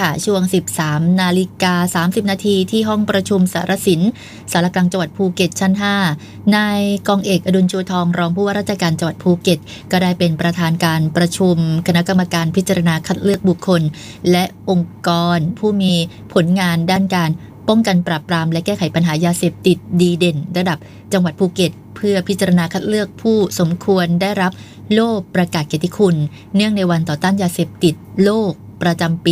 ค่ะช่วง 13:30 นาทีที่ห้องประชุมสารสินสารกลางจังหวัดภูเก็ตชั้น 5 นายกองเอกอดุลชูทองรองผู้ว่าราชการจังหวัดภูเก็ตก็ได้เป็นประธานการประชุมคณะกรรมการพิจารณาคัดเลือกบุคคลและองค์กรผู้มีผลงานด้านการป้องกันปราบปรามและแก้ไขปัญหายาเสพติดดีเด่นระดับจังหวัดภูเก็ตเพื่อพิจารณาคัดเลือกผู้สมควรได้รับโล่ประกาศเกียรติคุณเนื่องในวันต่อต้านยาเสพติดโลกประจำปี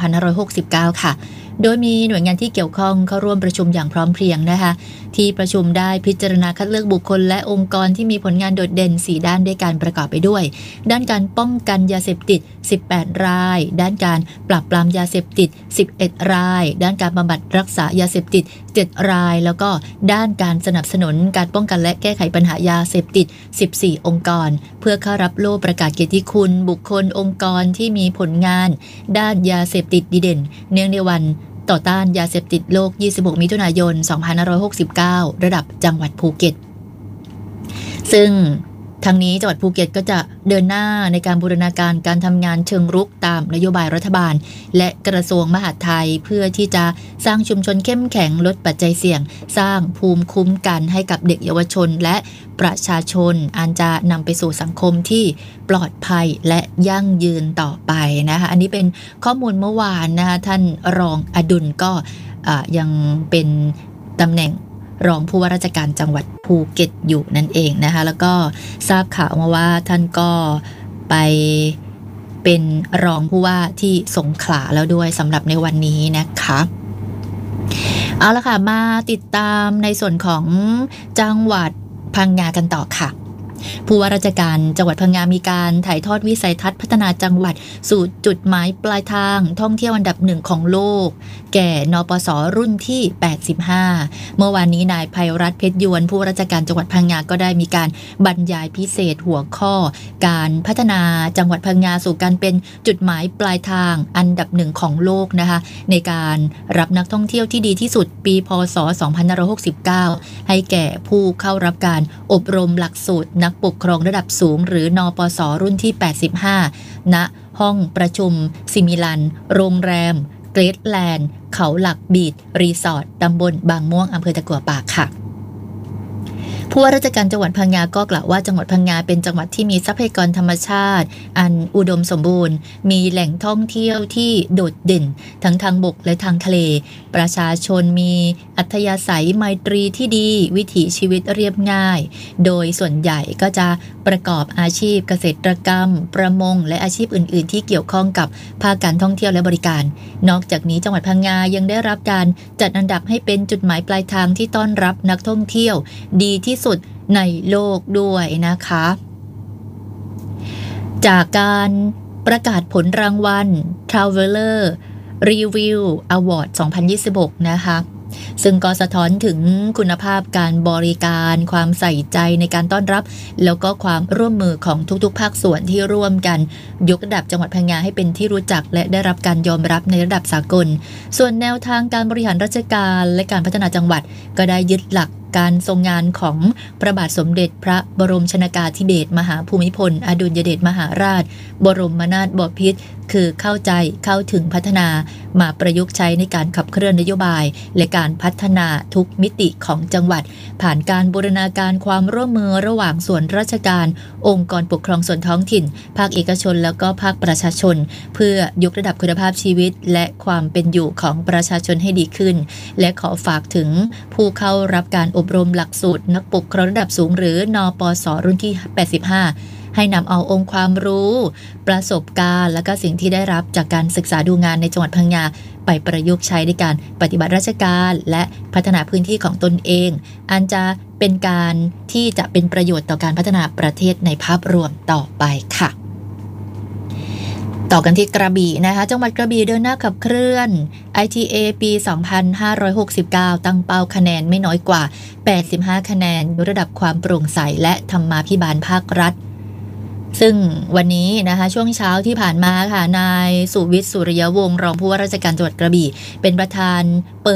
2569 ค่ะโดยมีหน่วยงานที่เกี่ยวข้องเข้าร่วมประชุมอย่างพร้อมเพรียงนะคะที่ประชุมได้พิจารณาคัดเลือกบุคคลและองค์กรที่มีผลงานโดดเด่น4ด้านด้วยการประกอบไปด้วยด้านการป้องกันยาเสพติด18รายด้านการปราบปรามยาเสพติด11รายด้านการบำบัดรักษายาเสพติด7รายแล้วก็ด้านการสนับสนุนการป้องกันและแก้ไขปัญหายาเสพติด14องค์กรเพื่อเข้ารับโล่ประกาศเกียรติคุณบุคคลองค์กรที่มีผลงานด้านยาเสพติดดีเด่นเนื่องในวันต่อต้านยาเสพติดโลก26มิถุนายน2569ระดับจังหวัดภูเก็ตซึ่งทั้งนี้จังหวัดภูเก็ตก็จะเดินหน้าในการบูรณาการการทำงานเชิงรุกตามนโยบายรัฐบาลและกระทรวงมหาดไทยเพื่อที่จะสร้างชุมชนเข้มแข็งลดปัจจัยเสี่ยงสร้างภูมิคุ้มกันให้กับเด็กเยาวชนและประชาชนอันจะนำไปสู่สังคมที่ปลอดภัยและยั่งยืนต่อไปนะคะอันนี้เป็นข้อมูลเมื่อวานนะคะท่านรองอดุลก็ยังเป็นตำแหน่งรองผู้ว่าราชการจังหวัดภูเก็ตอยู่นั่นเองนะคะแล้วก็ทราบข่าวมาว่าท่านก็ไปเป็นรองผู้ว่าที่สงขลาแล้วด้วยสำหรับในวันนี้นะคะเอาละค่ะมาติดตามในส่วนของจังหวัดพังงากันต่อค่ะผู้ว่าราชการจังหวัดพังงามีการถ่ายทอดวิสัยทัศน์พัฒนาจังหวัดสู่จุดหมายปลายทางท่องเที่ยวอันดับ1ของโลกแก่นปส.รุ่นที่85เมื่อวานนี้นายภัยรัตน์เพชรยวนผู้ว่าราชการจังหวัดพังงาก็ได้มีการบรรยายพิเศษหัวข้อการพัฒนาจังหวัดพังงาสู่การเป็นจุดหมายปลายทางอันดับ1ของโลกนะคะในการรับนักท่องเที่ยวที่ดีที่สุดปีพ.ศ. 2569ให้แก่ผู้เข้ารับการอบรมหลักสูตรนักปกครองระดับสูงหรือนปส.รุ่นที่85ณห้องประชุมซิมิลันโรงแรมเกรทแลนด์เขาหลักบีชรีสอร์ทตำบลบางม่วงอำเภอตะกั่วป่าค่ะผู้ว่าราชการจังหวัดพังงาก็กล่าวว่าจังหวัดพังงาเป็นจังหวัดที่มีทรัพยากรธรรมชาติอันอุดมสมบูรณ์มีแหล่งท่องเที่ยวที่โดดเด่นทั้งทางบกและทางทะเลประชาชนมีอัธยาศัยไมตรีที่ดีวิถีชีวิตเรียบง่ายโดยส่วนใหญ่ก็จะประกอบอาชีพเกษตรกรรมประมงและอาชีพอื่นๆที่เกี่ยวข้องกับภาคการท่องเที่ยวและบริการนอกจากนี้จังหวัดพังงายังได้รับการจัดอันดับให้เป็นจุดหมายปลายทางที่ต้อนรับนักท่องเที่ยวดีที่สุดในโลกด้วยนะคะจากการประกาศผลรางวัล Traveler Review Award 2026 นะคะซึ่งก็สะท้อนถึงคุณภาพการบริการความใส่ใจในการต้อนรับแล้วก็ความร่วมมือของทุกๆภาคส่วนที่ร่วมกันยกระดับจังหวัดพังงาให้เป็นที่รู้จักและได้รับการยอมรับในระดับสากลส่วนแนวทางการบริหารราชการและการพัฒนาจังหวัดก็ได้ยึดหลักการทรงงานของพระบาทสมเด็จพระบรมชนกาธิเบศรมหาภูมิพลอดุลยเดชมหาราชบรมนาถบพิตรคือเข้าใจเข้าถึงพัฒนามาประยุกต์ใช้ในการขับเคลื่อนนโยบายและการพัฒนาทุกมิติของจังหวัดผ่านการบูรณาการความร่วมมือระหว่างส่วนราชการองค์กรปกครองส่วนท้องถิ่นภาคเอกชนแล้วก็ภาคประชาชนเพื่อยกระดับคุณภาพชีวิตและความเป็นอยู่ของประชาชนให้ดีขึ้นและขอฝากถึงผู้เข้ารับการอบรมหลักสูตรนักปกครองระดับสูงหรือนปส.รุ่นที่85ให้นำเอาองค์ความรู้ประสบการณ์และก็สิ่งที่ได้รับจากการศึกษาดูงานในจังหวัดพังงาไปประยุกต์ใช้ในการปฏิบัติราชการและพัฒนาพื้นที่ของตนเองอันจะเป็นการที่จะเป็นประโยชน์ต่อการพัฒนาประเทศในภาพรวมต่อไปค่ะต่อกันที่กระบี่นะคะจังหวัดกระบี่เดินหน้าขับเคลื่อน ITA ปี 2569 ตั้งเป้าคะแนนไม่น้อยกว่า85คะแนนยกระดับความโปร่งใสและธรรมาภิบาลภาครัฐซึ่งวันนี้นะคะช่วงเช้าที่ผ่านมาค่ะนายสุวิทย์สุริยวงศ์รองผู้ว่าราชการจังหวัดกระบี่เป็นประธานเปิด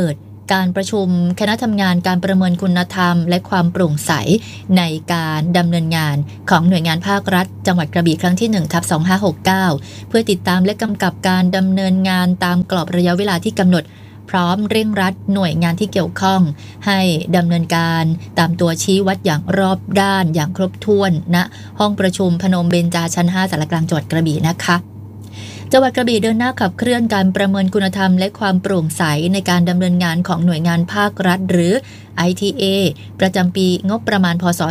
การประชุมคณะทำงานการประเมินคุณธรรมและความโปร่งใสในการดำเนินงานของหน่วยงานภาครัฐจังหวัดกระบี่ครั้งที่ 1/2569 เพื่อติดตามและกำกับการดำเนินงานตามกรอบระยะเวลาที่กำหนดพร้อมเร่งรัดหน่วยงานที่เกี่ยวข้องให้ดำเนินการตามตัวชี้วัดอย่างรอบด้านอย่างครบถ้วนณห้องประชุมพนมเบญจาชั้น 5 สารกลางจังหวัดกระบี่นะคะจังหวัดกระบี่เดินหน้าขับเคลื่อนการประเมินคุณธรรมและความโปร่งใสในการดำเนินงานของหน่วยงานภาครัฐหรือ ITA ประจำปีงบประมาณพศ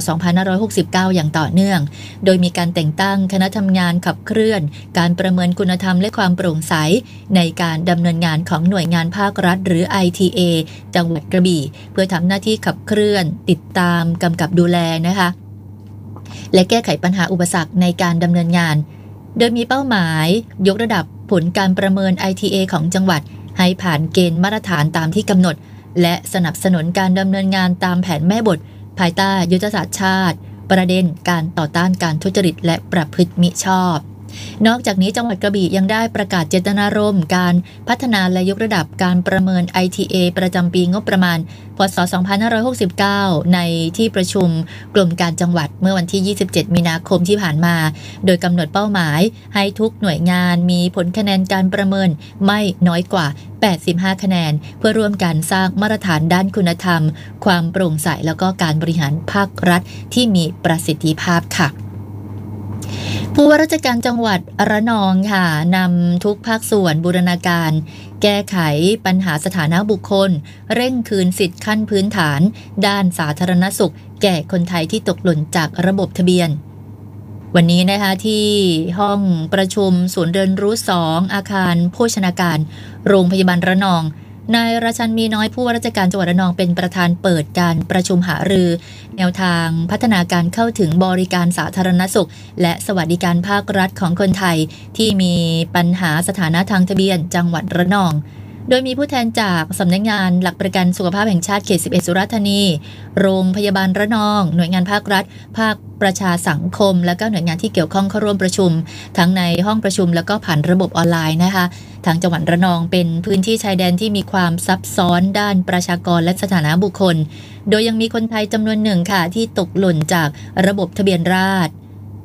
2569 อย่างต่อเนื่องโดยมีการแต่งตั้งคณะทำงานขับเคลื่อนการประเมินคุณธรรมและความโปร่งใสในการดำเนินงานของหน่วยงานภาครัฐหรือ ITA จังหวัดกระบี่เพื่อทำหน้าที่ขับเคลื่อนติดตามกำกับดูแลนะคะและแก้ไขปัญหาอุปสรรคในการดำเนินงานโดยมีเป้าหมายยกระดับผลการประเมิน ITA ของจังหวัดให้ผ่านเกณฑ์มาตรฐานตามที่กำหนดและสนับสนุนการดำเนินงานตามแผนแม่บทภายใต้ยุทธศาสตร์ชาติประเด็นการต่อต้านการทุจริตและประพฤติมิชอบนอกจากนี้จังหวัดกระบี่ยังได้ประกาศเจตนารมณ์การพัฒนาและยกระดับการประเมิน ITA ประจำปีงบประมาณพศ 2569 ในที่ประชุมกลุ่มการจังหวัดเมื่อวันที่ 27 มีนาคมที่ผ่านมาโดยกำหนดเป้าหมายให้ทุกหน่วยงานมีผลคะแนนการประเมินไม่น้อยกว่า 85 คะแนนเพื่อร่วมกันสร้างมาตรฐานด้านคุณธรรมความโปร่งใสแล้วก็การบริหารภาครัฐที่มีประสิทธิภาพค่ะผู้ว่าราชการจังหวัดระนองค่ะนำทุกภาคส่วนบูรณาการแก้ไขปัญหาสถานะบุคคลเร่งคืนสิทธิขั้นพื้นฐานด้านสาธารณสุขแก่คนไทยที่ตกหล่นจากระบบทะเบียนวันนี้นะคะที่ห้องประชุมศูนย์เรียนรู้ 2 อาคารโภชนาการโรงพยาบาลระนองนายราชันมีน้อยผู้ว่าราชการจังหวัดระนองเป็นประธานเปิดการประชุมหารือแนวทางพัฒนาการเข้าถึงบริการสาธารณสุขและสวัสดิการภาครัฐของคนไทยที่มีปัญหาสถานะทางทะเบียนจังหวัดระนองโดยมีผู้แทนจากสำนักงานหลักประกันสุขภาพแห่งชาติเขต 11 สุราษฎร์ธานีโรงพยาบาลระนองหน่วยงานภาครัฐภาคประชาสังคมและก็หน่วยงานที่เกี่ยวข้องเข้าร่วมประชุมทั้งในห้องประชุมแล้วก็ผ่านระบบออนไลน์นะคะทางจังหวัดระนองเป็นพื้นที่ชายแดนที่มีความซับซ้อนด้านประชากรและสถานะบุคคลโดยยังมีคนไทยจำนวนหนึ่งค่ะที่ตกหล่นจากระบบทะเบียนราษฎ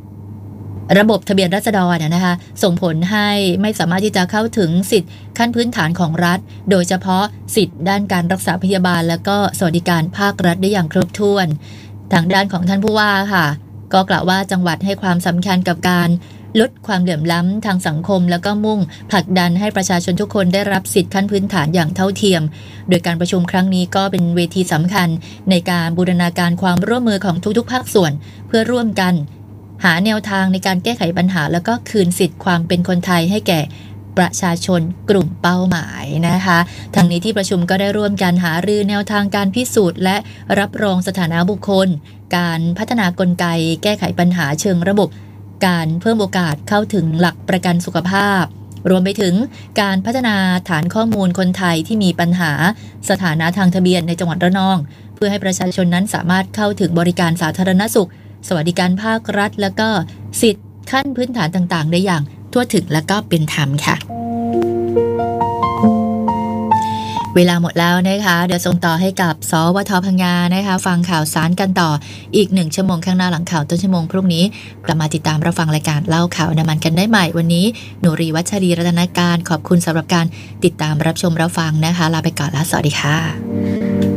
รนะคะส่งผลให้ไม่สามารถที่จะเข้าถึงสิทธิขั้นพื้นฐานของรัฐโดยเฉพาะสิทธิด้านการรักษาพยาบาลและก็สวัสดิการภาครัฐได้อย่างครบถ้วนทางด้านของท่านผู้ว่าค่ะก็กล่าวว่าจังหวัดให้ความสำคัญกับการลดความเหลื่อมล้ำทางสังคมแล้วก็มุ่งผลักดันให้ประชาชนทุกคนได้รับสิทธิขั้นพื้นฐานอย่างเท่าเทียมโดยการประชุมครั้งนี้ก็เป็นเวทีสำคัญในการบูรณาการความร่วมมือของทุกๆภาคส่วนเพื่อร่วมกันหาแนวทางในการแก้ไขปัญหาแล้วก็คืนสิทธิความเป็นคนไทยให้แก่ประชาชนกลุ่มเป้าหมายนะคะทางนี้ที่ประชุมก็ได้ร่วมกันหารือแนวทางการพิสูจน์และรับรองสถานะบุคคลการพัฒนากลไกแก้ไขปัญหาเชิงระบบการเพิ่มโอกาสเข้าถึงหลักประกันสุขภาพรวมไปถึงการพัฒนาฐานข้อมูลคนไทยที่มีปัญหาสถานะทางทะเบียนในจังหวัดระนองเพื่อให้ประชาชนนั้นสามารถเข้าถึงบริการสาธารณสุขสวัสดิการภาครัฐและก็สิทธิขั้นพื้นฐานต่างๆได้อย่างทั่วถึงและก็เป็นธรรมค่ะเวลาหมดแล้วนะคะเดี๋ยวส่งต่อให้กับสวท.พังงานะคะฟังข่าวสารกันต่ออีก1ชั่วโมงข้างหน้าหลังข่าวต้นชั่วโมงพรุ่งนี้กลับมาติดตามรับฟังรายการเล่าข่าวน้ำมันกันได้ใหม่วันนี้หนูรีวัชรีรัตนการขอบคุณสำหรับการติดตามรับชมรับฟังนะคะลาไปก่อนแล้วสวัสดีค่ะ